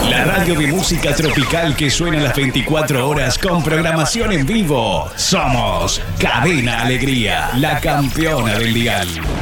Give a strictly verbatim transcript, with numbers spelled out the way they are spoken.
La radio de música tropical que suena las veinticuatro horas con programación en vivo. Somos Cadena Alegría, la campeona del dial.